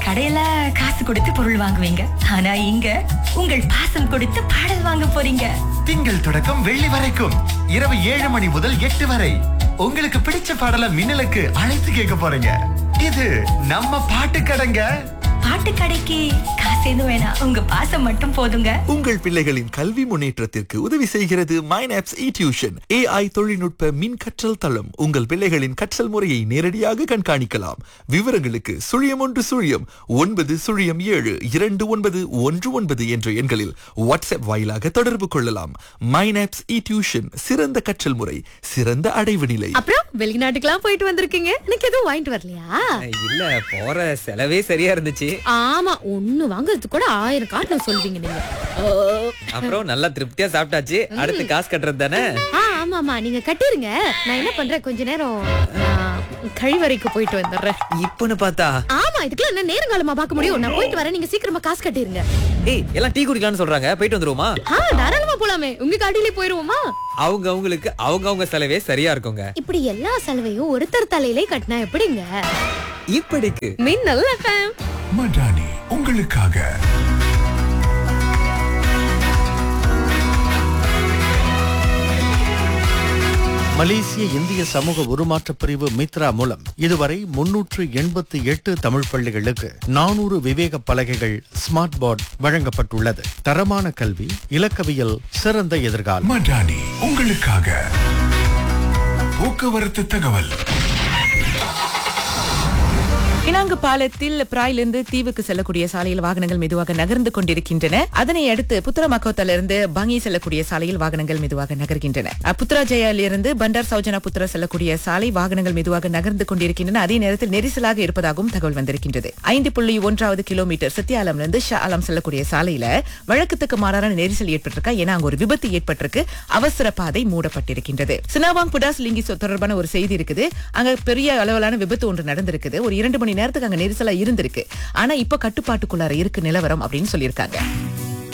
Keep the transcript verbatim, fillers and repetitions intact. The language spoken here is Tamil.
கடையில காசு கொடுத்து பொருள் வாங்குவீங்க, ஆனா இங்க உங்கள் பாசம் கொடுத்து பாடல் வாங்க போறீங்க. திங்கள் தொடக்கம் வெள்ளி வரைக்கும் இரவு ஏழு மணி முதல் எட்டு வரை உங்களுக்கு பிடிச்ச பாடலை மின்னலுக்கு அழைத்து கேட்க போறீங்க. இது நம்ம பாட்டு கடைங்க. பாட்டு கடைக்கு காசு எதுவும் வேணாம், உங்க பாசம் மட்டும் போதுங்க. உங்கள் பிள்ளைகளின் கல்வி முன்னேற்றத்திற்கு உதவி செய்கிறது மைனாப்ஸ் இ டியூஷன். ஏஐ தொழில்நுட்ப மின் கற்றல் தளம். உங்கள் பிள்ளைகளின் கற்றல் முறையை நேரடியாக கண்காணிக்கலாம். விவரங்களுக்கு சுழியம் ஒன்று சுழியம் ஒன்பது சுழியம் ஏழு இரண்டு ஒன்பது ஒன்று ஒன்பது என்ற எண்களில் வாட்ஸ்அப் வாயிலாக தொடர்பு கொள்ளலாம். மைனாப்ஸ் இ டியூஷன், சிறந்த கற்றல் முறை, சிறந்த அடைவு நிலை. அப்புறம் வெளிநாட்டுக்கெல்லாம் போயிட்டு வந்திருக்கீங்க, எனக்கு எதுவும் வாங்கிட்டு வரலையா? இல்ல, போற செலவே சரியா இருந்துச்சு. ஆமா, ஒண்ணு வாங்குறதுக்கு கூட ஆயிரம் காரணம் சொல்வீங்க நீங்க. அப்புறம் நல்லா திருப்தியா சாப்பிட்டாச்சு. அடுத்து காசு கட்டுறது தானே? ஆ, ஆமாமா, நீங்க கட்டிருங்க. நான் என்ன பண்றேன், கொஞ்ச நேரம் ஆ, கழிவறைக்கு போயிட்டு வந்துடுறேன். இப்பன்னு பார்த்தா ஆமா, இதுக்கெல்லாம் என்ன நேரங்காலமா பார்க்க முடியும்? நான் போயிட்டு வரேன், நீங்க சீக்கிரமா காசு கட்டிருங்க. ஏய், எல்லாம் டீ குடிக்கலாம்னு சொல்றாங்க, போயிட்டு வந்துருவோமா? ஆ, தாராளமா போலாமே. உங்க காட்டிலே போயிருவோமா? அவங்க அவங்களுக்கு அவங்க அவங்க செலவே சரியா இருக்குங்க. இப்படி எல்லா செலவையும் ஒருத்தர் தலையிலே கட்டினா எப்படிங்க? இப்படிக்கு மின்னல் எஃப்எம். மடானி உங்களுக்காக. மலேசிய இந்திய சமூக உருமாற்ற பிரிவு மித்ரா மூலம் இதுவரை முன்னூற்று எண்பத்தி எட்டு தமிழ் பள்ளிகளுக்கு நானூறு விவேக பலகைகள் ஸ்மார்ட் போர்டு வழங்கப்பட்டுள்ளது. தரமான கல்வி, இலக்கவியல், சிறந்த எதிர்காலம். மடானி உங்களுக்காக. போக்குவரத்து தகவல். பினாங்கு பாலத்தில் பிராயிலிருந்து தீவுக்கு செல்லக்கூடிய சாலையில் வாகனங்கள் மெதுவாக நகர்ந்து கொண்டிருக்கின்றன. அதனை அடுத்து புத்திரமக்கோத்திலிருந்து பங்கி செல்லக்கூடிய சாலையில் வாகனங்கள் மெதுவாக நகர்கின்றன. புத்ராஜயாலிருந்து பண்டார் சௌஜனா புத்திரா செல்லக்கூடிய சாலை வாகனங்கள் மெதுவாக நகர்ந்து கொண்டிருக்கின்றன. அதே நேரத்தில் நெரிசலாக இருப்பதாகவும் தகவல் வந்திருக்கின்றது. ஐந்து புள்ளி ஒன்றாவது கிலோமீட்டர் சத்தியாலமிலிருந்து ஷா ஆலம் செல்லக்கூடிய சாலையில வழக்கத்துக்கு மாறான நெரிசல் ஏற்பட்டிருக்கா, ஏன்னா அங்க ஒரு விபத்து ஏற்பட்டிருக்கு. அவசர பாதை மூடப்பட்டிருக்கின்றது. சினாவாங் புடாஸ் லிங்கி தொடர்பான ஒரு செய்தி இருக்குது. அங்க பெரிய அளவிலான விபத்து ஒன்று நடந்திருக்குது. ஒரு இரண்டு மணி நேரத்துக்கு அங்க நெரிசலா இருந்திருக்கு. ஆனா இப்ப கட்டுப்பாட்டுக்குள்ளார இருக்கு நிலவரம் அப்படின்னு சொல்லியிருக்காங்க.